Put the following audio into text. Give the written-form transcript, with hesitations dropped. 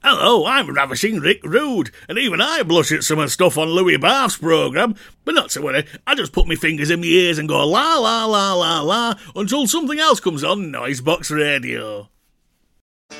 Hello, I'm Ravishing Rick Rude, and even I blush at some of the stuff on Louis Barth's programme, but not to worry, I just put my fingers in my ears and go la la la la la until something else comes on Noisebox Radio.